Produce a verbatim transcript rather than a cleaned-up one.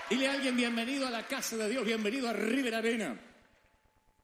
Dile a alguien bienvenido a la casa de Dios, bienvenido a River Arena.